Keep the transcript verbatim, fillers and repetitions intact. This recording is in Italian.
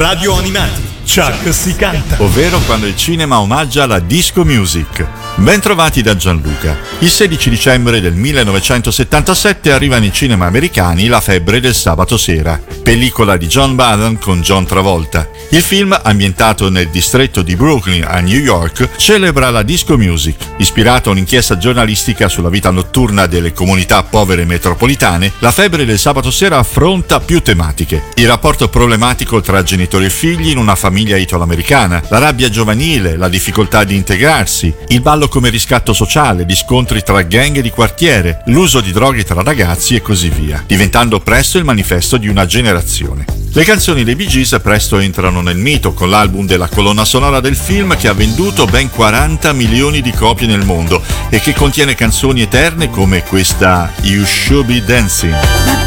Radio Animati, Chuck si canta. Ovvero quando il cinema omaggia la disco music. Ben trovati da Gianluca. Il sedici dicembre del millenovecentosettantasette arriva nei cinema americani La febbre del sabato sera, pellicola di John Badham con John Travolta. Il film, ambientato nel distretto di Brooklyn a New York, celebra la disco music. Ispirato a un'inchiesta giornalistica sulla vita notturna delle comunità povere metropolitane, La febbre del sabato sera affronta più tematiche: il rapporto problematico tra genitori e figli in una famiglia italo-americana, la rabbia giovanile, la difficoltà di integrarsi, il ballo come riscatto sociale, gli scontri tra gang di quartiere, l'uso di droghe tra ragazzi e così via, diventando presto il manifesto di una generazione. Le canzoni dei Bee Gees presto entrano nel mito con l'album della colonna sonora del film, che ha venduto ben quaranta milioni di copie nel mondo e che contiene canzoni eterne come questa You Should Be Dancing.